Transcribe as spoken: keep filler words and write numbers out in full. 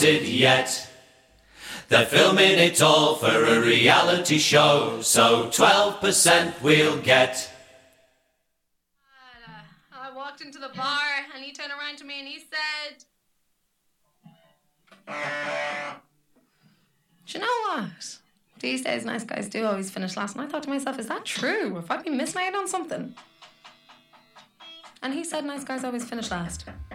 it yet. They're filming it all for a reality show, so twelve percent we'll get. Uh, I walked into the bar and he turned around to me and he said, "Do you know what? These days nice guys do always finish last." And I thought to myself, is that true? Have I been missing out on something? And he said nice guys always finish last.